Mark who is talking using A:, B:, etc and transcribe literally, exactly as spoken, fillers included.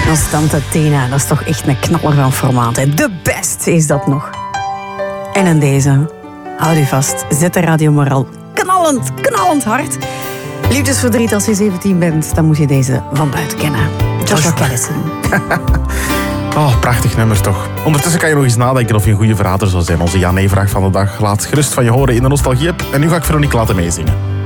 A: Ons tante Tina, dat is toch echt een knaller van formaat. Hè? De best is dat nog. En in deze, houd u vast, zet de radio maar al knallend, knallend hard. Liefdesverdriet als je zeventien bent, dan moet je deze van buiten kennen. Joshua Callison.
B: Oh, prachtig nummer toch. Ondertussen kan je nog eens nadenken of je een goede verrader zou zijn. Onze ja-nee-vraag van de dag. Laat gerust van je horen in de Nostalgie-app. En nu ga ik Veronique laten meezingen.